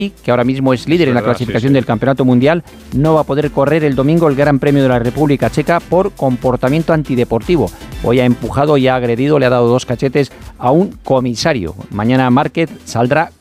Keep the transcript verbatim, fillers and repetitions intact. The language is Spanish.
que ahora mismo es líder Es en la verdad, clasificación sí, sí. del Campeonato Mundial, no va a poder correr el domingo el Gran Premio de la República Checa por comportamiento antideportivo. Hoy ha empujado y ha agredido, le ha dado dos cachetes a un comisario. Mañana Márquez saldrá